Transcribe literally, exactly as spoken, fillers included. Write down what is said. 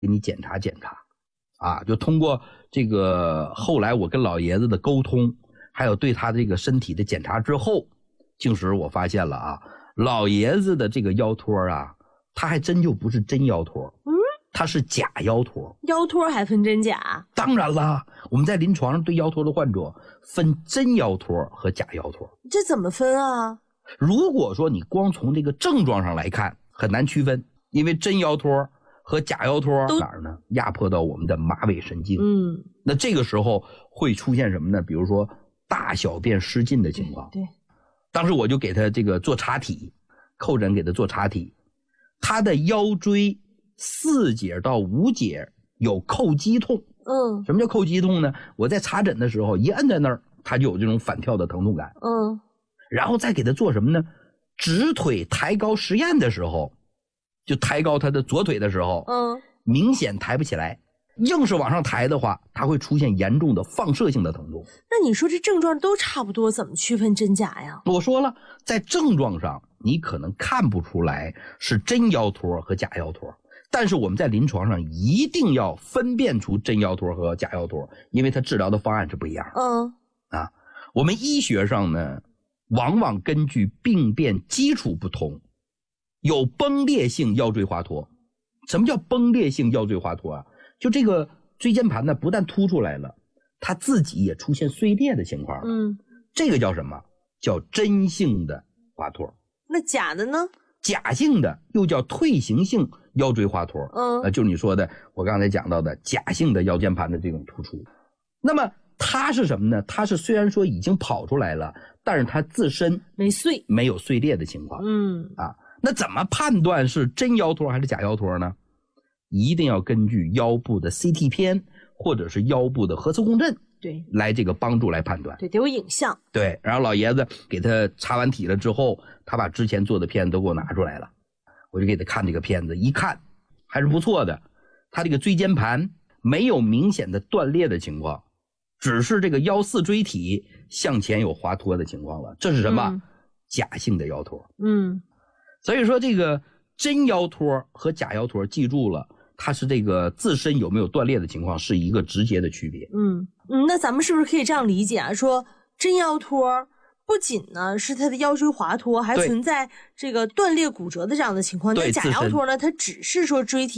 给你检查检查啊，就通过这个后来我跟老爷子的沟通，还有对他这个身体的检查之后，竟时我发现了啊，老爷子的这个腰托啊，他还真就不是真腰托，嗯，他是假腰托。 腰托还分真假？ 当然了，我们在临床上对腰托的患者分真腰托和假腰托。 这怎么分啊？ 如果说你光从这个症状上来看，很难区分，因为真腰托和假腰托哪儿呢？压迫到我们的马尾神经。嗯，那这个时候会出现什么呢？比如说大小便失禁的情况。 对，对， 当时我就给他这个做查体，叩诊给他做查体，他的腰椎四节到五节有叩击痛。嗯，什么叫叩击痛呢？我在查诊的时候一摁在那儿，他就有这种反跳的疼痛感。嗯，然后再给他做什么呢？直腿抬高实验的时候，就抬高他的左腿的时候，嗯，明显抬不起来，硬是往上抬的话，它会出现严重的放射性的疼痛。 那你说这症状都差不多，怎么区分真假呀？ 我说了，在症状上你可能看不出来是真腰托和假腰托，但是我们在临床上一定要分辨出真腰托和假腰托，因为它治疗的方案是不一样的。嗯，啊，我们医学上呢，往往根据病变基础不同，有崩裂性腰椎滑脱。什么叫崩裂性腰椎滑脱啊？就这个椎间盘呢，不但凸出来了，它自己也出现碎裂的情况了。嗯，这个叫什么？叫真性的滑脱。 那假的呢？ 假性的又叫退行性腰椎滑脱。嗯，呃，就是你说的，我刚才讲到的假性的腰间盘的这种突出。那么它是什么呢？它是虽然说已经跑出来了，但是它自身没碎， 没有碎裂的情况。嗯，啊，那怎么判断是真腰托还是假腰托呢？一定要根据腰部的 C T 片或者是腰部的核磁共振， 对， 来这个帮助来判断。 对，得有影像。 对，然后老爷子给他查完体了之后，他把之前做的片子都给我拿出来了，我就给他看这个片子，一看还是不错的，他这个椎间盘没有明显的断裂的情况，只是这个腰四椎体向前有滑脱的情况了。这是什么？嗯，假性的腰托。嗯，所以说这个真腰托和假腰托，记住了，它是这个自身有没有断裂的情况是一个直接的区别。 嗯嗯，那咱们是不是可以这样理解啊？说真腰托不仅呢是它的腰椎滑脱，还存在这个断裂骨折的这样的情况。那假腰托呢，它只是说椎体